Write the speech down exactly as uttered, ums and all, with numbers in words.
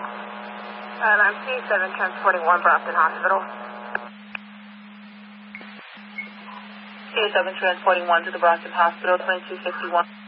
And I'm C seven transporting one Brockton Hospital. C seven transporting one to the Brockton Hospital, twenty-two fifty-one.